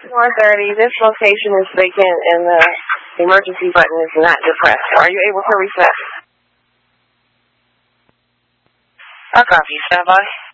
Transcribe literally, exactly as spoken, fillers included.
one thirty. This location is vacant and the emergency button is not depressed. Are you able to reset? I copy. Stand by.